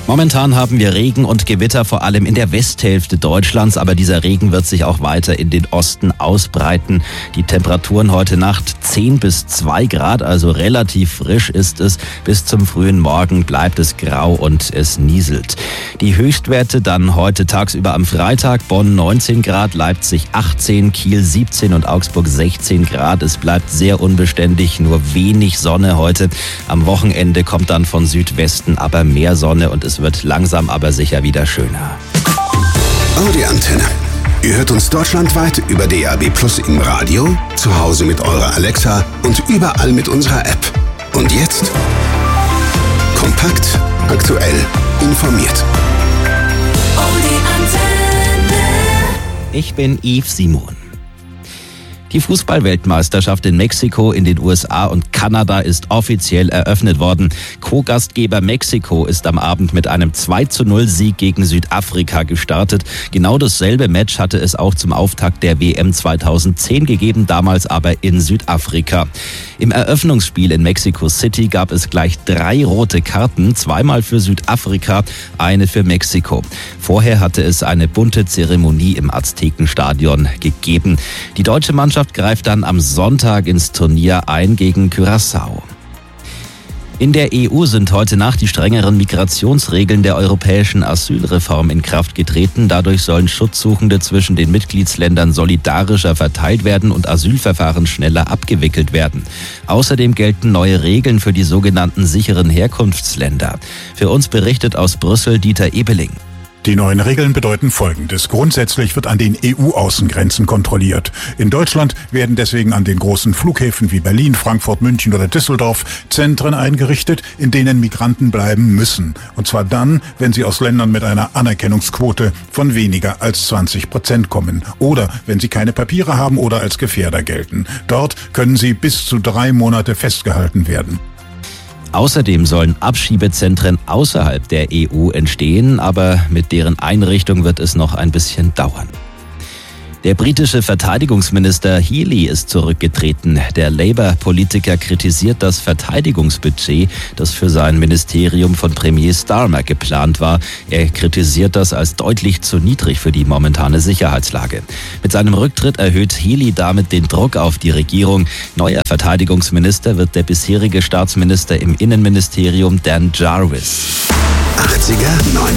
Momentan haben wir Regen und Gewitter, vor allem in der Westhälfte Deutschlands, aber dieser Regen wird sich auch weiter in den Osten ausbreiten. Die Temperaturen heute Nacht 10 bis 2 Grad, also relativ frisch ist es. Bis zum frühen Morgen bleibt es grau und es nieselt. Die Höchstwerte dann heute tagsüber am Freitag: Bonn 19 Grad, Leipzig 18, Kiel 17 und Augsburg 16 Grad. Es bleibt sehr unbeständig, nur wenig Sonne heute. Am Wochenende kommt dann von Südwesten aber mehr Sonne und es wird langsam aber sicher wieder schöner. Audi Antenne. Ihr hört uns deutschlandweit über DAB+ im Radio, zu Hause mit eurer Alexa und überall mit unserer App. Und jetzt kompakt, aktuell, informiert. Audi Antenne. Ich bin Yves Simon. Die Fußball-Weltmeisterschaft in Mexiko, in den USA und Kanada ist offiziell eröffnet worden. Co-Gastgeber Mexiko ist am Abend mit einem 2:0-Sieg gegen Südafrika gestartet. Genau dasselbe Match hatte es auch zum Auftakt der WM 2010 gegeben, damals aber in Südafrika. Im Eröffnungsspiel in Mexico City gab es gleich 3 rote Karten, 2-mal für Südafrika, eine für Mexiko. Vorher hatte es eine bunte Zeremonie im Aztekenstadion gegeben. Die deutsche Mannschaft greift dann am Sonntag ins Turnier ein gegen Curaçao. In der EU sind heute Nacht die strengeren Migrationsregeln der europäischen Asylreform in Kraft getreten. Dadurch sollen Schutzsuchende zwischen den Mitgliedsländern solidarischer verteilt werden und Asylverfahren schneller abgewickelt werden. Außerdem gelten neue Regeln für die sogenannten sicheren Herkunftsländer. Für uns berichtet aus Brüssel Dieter Ebeling. Die neuen Regeln bedeuten Folgendes. Grundsätzlich wird an den EU-Außengrenzen kontrolliert. In Deutschland werden deswegen an den großen Flughäfen wie Berlin, Frankfurt, München oder Düsseldorf Zentren eingerichtet, in denen Migranten bleiben müssen. Und zwar dann, wenn sie aus Ländern mit einer Anerkennungsquote von weniger als 20% kommen. Oder wenn sie keine Papiere haben oder als Gefährder gelten. Dort können sie bis zu 3 Monate festgehalten werden. Außerdem sollen Abschiebezentren außerhalb der EU entstehen, aber mit deren Einrichtung wird es noch ein bisschen dauern. Der britische Verteidigungsminister Healey ist zurückgetreten. Der Labour-Politiker kritisiert das Verteidigungsbudget, das für sein Ministerium von Premier Starmer geplant war. Er kritisiert das als deutlich zu niedrig für die momentane Sicherheitslage. Mit seinem Rücktritt erhöht Healey damit den Druck auf die Regierung. Neuer Verteidigungsminister wird der bisherige Staatsminister im Innenministerium Dan Jarvis. 80er,